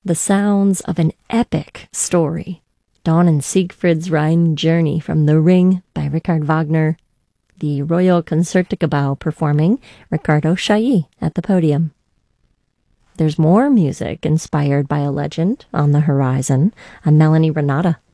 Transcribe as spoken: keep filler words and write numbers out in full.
The sounds of an epic story. Dawn and Siegfried's Rhine Journey from The Ring by Richard Wagner. The Royal Concertgebouw performing Riccardo Chailly at the podium. There's more music inspired by a legend on the horizon. I'm Melanie Renata.